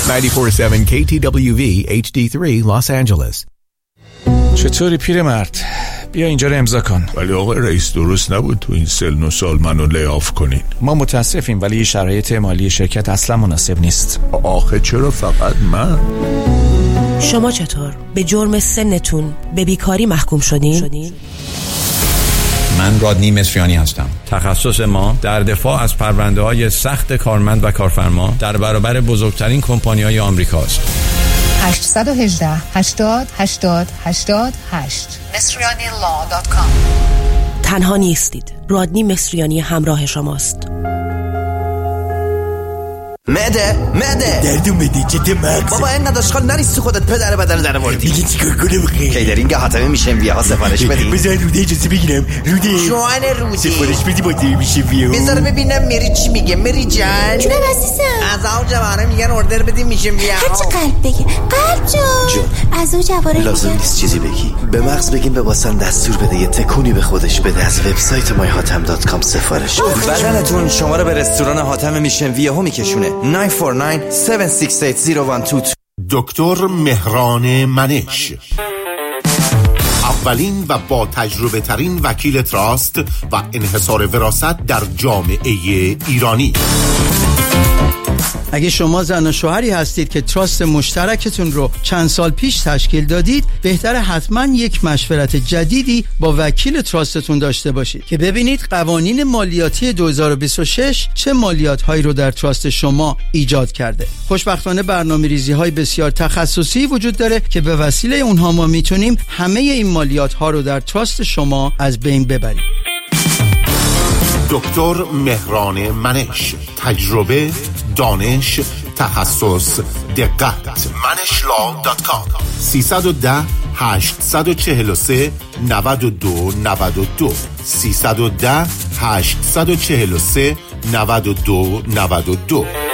94.7 KTWV HD3 Los Angeles. چطوری پیرمرد؟ بیا اینجا رو امضا کن. ولی آقای رئیس درست نبود تو این سن و سال منو لی‌آف کنین. ما متاسفیم ولی شرایط مالی شرکت اصلا مناسب نیست. آخه چرا فقط من؟ شما چطور؟ به جرم سنتون به بیکاری محکوم شدین؟ من رادنی مصریانی هستم. تخصص ما در دفاع از پرونده‌های سخت کارمند و کارفرما در برابر بزرگترین کمپانی‌های آمریکاست. 818 80 80 88 مصریanilaw.com. تنها نیستید. رادنی مصریانی همراه شماست. معده دردو معده چته مغز بابا اینقدر اشغال نریستی خودت پدر بدن در آوردی. دیگه چیکار کنم بخیر؟ کیدرینگ حاتمی میشن ها سفارش بدی. بذار روده اجازه بگیرم. روده جوان روده سفارش بدی با دیگه میشه بیا. بذار ببینم مری چی میگه. مری جان جونم عزیزم. از اون جوانه میگن اوردر بدی میشه بیا. هرچی قلب بگه. قلب جون از اون جوانه لازم نیست چیزی بگی. به مغز بگیم به واسن دستور بده یه تکونی به خودش بده. از وبسایت myhatem.com سفارش بده. بدنتون شما رو به رستوران حاتم میشن ویهو میکشونه. 949-768-0122. دکتر مهران منش، اولین و با تجربه ترین وکیل تراست و انحصار وراثت در جامعه ایرانی. اگه شما زن و شوهری هستید که تراست مشترکتون رو چند سال پیش تشکیل دادید، بهتره حتما یک مشورت جدیدی با وکیل تراستتون داشته باشید که ببینید قوانین مالیاتی 2026 چه مالیات‌هایی رو در تراست شما ایجاد کرده. خوشبختانه برنامه‌ریزی‌های بسیار تخصصی وجود داره که به وسیله اونها ما میتونیم همه این مالیات‌ها رو در تراست شما از بین ببریم. دکتر مهران منش، تجربه، دانش، تخصص، دقت. manashlaw.com 310-843-9292 310-843-9292